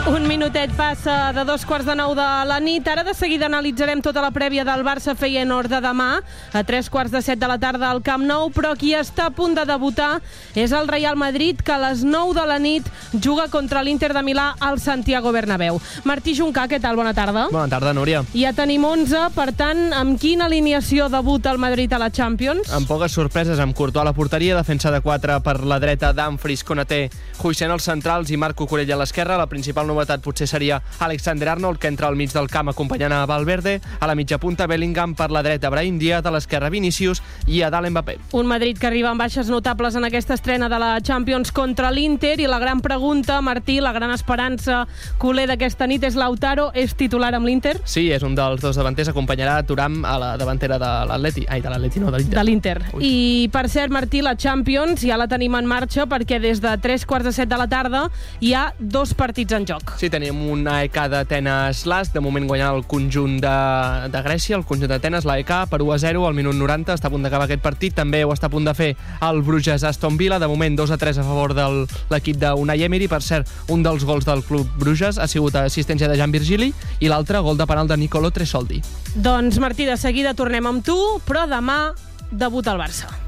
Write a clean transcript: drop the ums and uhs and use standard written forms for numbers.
Un minutet passa de 2:45 de la nit. Ara de seguida analitzarem tota la prèvia del Barça-Feyenoord de demà a 3:45 de la tarda al Camp Nou, però qui està a punt de debutar és el Real Madrid, que a les 9 de la nit juga contra l'Inter de Milà al Santiago Bernabéu. Martí Juncà, què tal? Bona tarda. Bona tarda, Núria. Ja tenim 11, per tant, amb quina alineació debuta el Madrid a la Champions? Amb poques sorpreses, amb Courtois a la porteria, defensa de 4 per la dreta, Dumfries, Konaté, Huijsen als centrals i Marco Corella a l'esquerra. La principal novetat potser seria Alexander-Arnold, que entra al mig del camp acompanyant a Valverde. A la mitja punta, Bellingham, per la dreta, Brahim Díaz, a l'esquerra, Vinícius, i a dalt Mbappé. Un Madrid que arriba amb baixes notables en aquesta estrena de la Champions contra l'Inter, i la gran pregunta, Martí, la gran esperança culer d'aquesta nit és Lautaro, és titular amb l'Inter? Sí, és un dels dos davanters, acompanyarà Thuram a la davantera de l'Atleti. Ai, de l'Atleti, no, de l'Inter. De l'Inter. I, per cert, Martí, la Champions ja la tenim en marxa, perquè des de 3:45 de la tarda hi ha 2 partits en joc. Sí, tenim un AEK d'Atenes Last, de moment guanyant el conjunt de Grècia, el conjunt d'Atenes, l'AEK, per 1-0 al minut 90, està a punt d'acabar aquest partit. També ho està a punt de fer el Bruges Aston Villa, de moment 2-3 a favor de l'equip d'Unai Emery. Per cert, un dels gols del club Bruges ha sigut assistència de Jan Virgili i l'altre gol de penal de Nicolo Tresoldi. Doncs, Martí, de seguida tornem amb tu, però demà debuta el Barça.